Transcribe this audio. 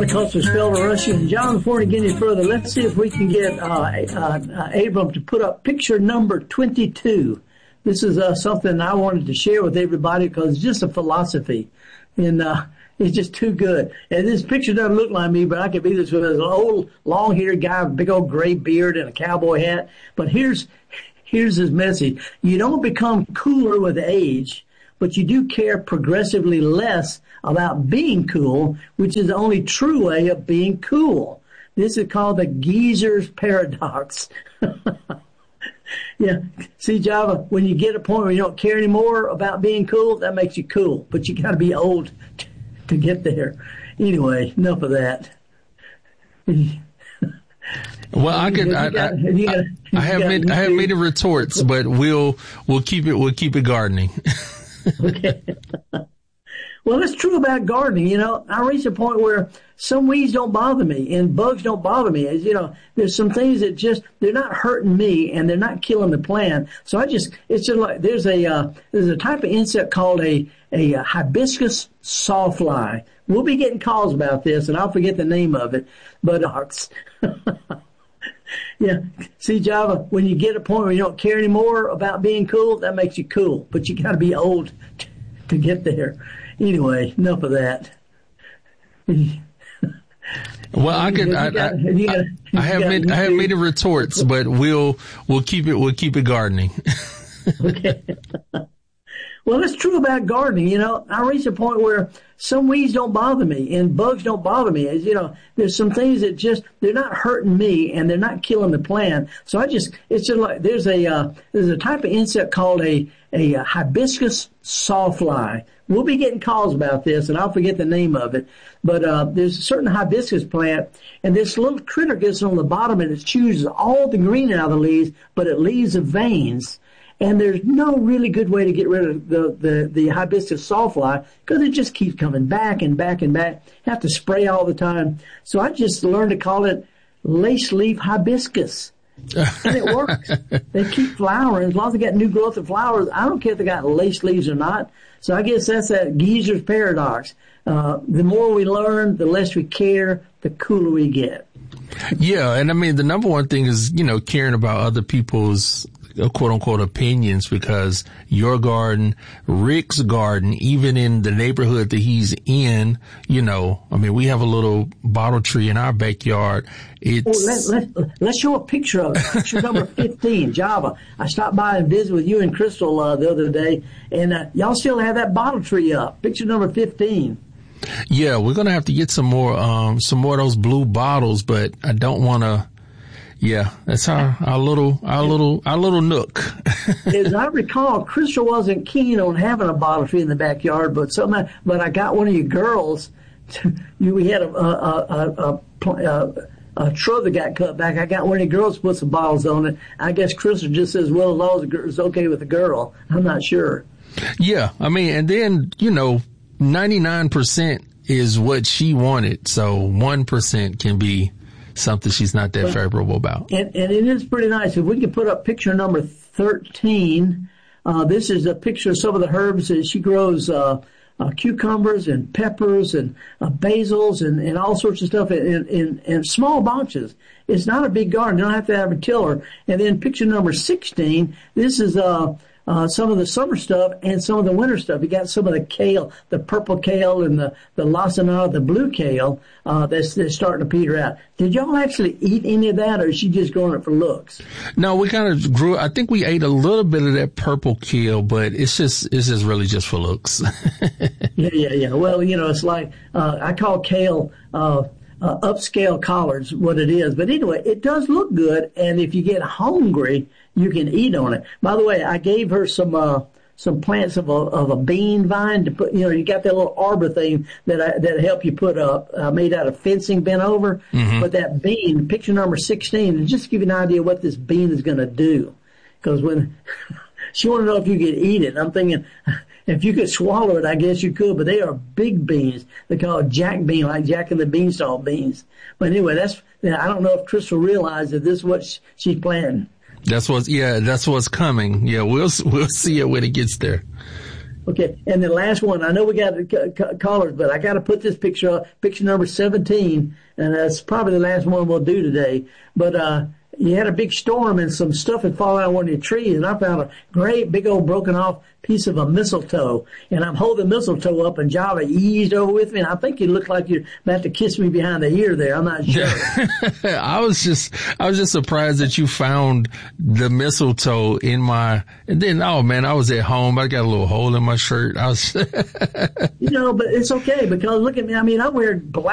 because we spelled Russian. John, before we get any further, let's see if we can get Abram to put up picture number 22. This is something I wanted to share with everybody because it's just a philosophy, and it's just too good. And this picture doesn't look like me, but I could be this with an old, long-haired guy with a big old gray beard and a cowboy hat. But here's his message. You don't become cooler with age, but you do care progressively less about being cool, which is the only true way of being cool. This is called the geezer's paradox. Yeah. See, Java, when you get a point where you don't care anymore about being cool, that makes you cool. But you got to be old to get there. Anyway, enough of that. Well, I have made a retorts, but we'll keep it gardening. Okay. Well, it's true about gardening. You know, I reached a point where some weeds don't bother me and bugs don't bother me. As you know, there's some things that they're not hurting me and they're not killing the plant. So it's just like, there's a type of insect called a hibiscus sawfly. We'll be getting calls about this and I'll forget the name of it, but, yeah. See, Java, when you get a point where you don't care anymore about being cool, that makes you cool. But you got to be old to get there. Anyway, enough of that. Well, I have made a retorts, but we'll keep it gardening. Okay. Well, it's true about gardening. You know, I reached a point where some weeds don't bother me and bugs don't bother me. As you know, there's some things that they're not hurting me and they're not killing the plant. So it's just like, there's a type of insect called a hibiscus sawfly. We'll be getting calls about this and I'll forget the name of it. But, there's a certain hibiscus plant and this little critter gets on the bottom and it chews all the green out of the leaves, but it leaves the veins. And there's no really good way to get rid of the hibiscus sawfly because it just keeps coming back and back and back. You have to spray all the time. So I just learned to call it lace leaf hibiscus. And it works. They keep flowering. As long as they got new growth of flowers, I don't care if they got lace leaves or not. So I guess that's that geezer's paradox. The more we learn, the less we care, the cooler we get. Yeah. And I mean, the number one thing is, you know, caring about other people's quote unquote opinions, because your garden, Rick's garden, even in the neighborhood that he's in, you know, I mean, we have a little bottle tree in our backyard. Let's show a picture of it. Picture number 15, Java. I stopped by and visited with you and Crystal, the other day, and, y'all still have that bottle tree up. Picture number 15. Yeah, we're going to have to get some more of those blue bottles, but I don't want to. Yeah, that's our little nook. As I recall, Crystal wasn't keen on having a bottle tree in the backyard, but I got one of you girls. We had a shrub that got cut back. I got one of you girls to put some bottles on it. I guess Crystal just says, well, as long as it's okay with the girl. I'm not sure. Yeah, I mean, and then, you know, 99% is what she wanted, so 1% can be something she's not that favorable about. And it is pretty nice. If we could put up picture number 13, this is a picture of some of the herbs that she grows, cucumbers and peppers and basils and all sorts of stuff in small bunches. It's not a big garden. You don't have to have a tiller. And then picture number 16, this is some of the summer stuff and some of the winter stuff. You got some of the kale, the purple kale and the lacinato, the blue kale, that's starting to peter out. Did y'all actually eat any of that, or is she just growing it for looks? No, we kind of grew. I think we ate a little bit of that purple kale, but it's just really just for looks. Yeah. Well, you know, it's like, I call kale, upscale collards, what it is. But anyway, it does look good, and if you get hungry, you can eat on it. By the way, I gave her some plants of a bean vine to put, you know, you got that little arbor thing that help you put up, made out of fencing bent over. Mm-hmm. But that bean, picture number 16, and just to give you an idea what this bean is going to do. Because when she wanted to know if you could eat it, I'm thinking, if you could swallow it, I guess you could, but they are big beans. They call it jack bean, like Jack and the Beanstalk beans. But anyway, I don't know if Crystal realized that this is what she's planting. That's what's coming. Yeah, we'll see it when it gets there. Okay, and the last one. I know we got callers, but I got to put this picture up. Picture number 17, and that's probably the last one we'll do today. But you had a big storm and some stuff had fallen out of one of your trees, and I found a great big old broken off piece of a mistletoe, and I'm holding mistletoe up, and Java eased over with me, and I think you look like you're about to kiss me behind the ear there. I'm not sure. I was just surprised that you found the mistletoe in my, and then, oh man, I was at home. I got a little hole in my shirt. I was, but it's okay because look at me. I mean, I'm wearing black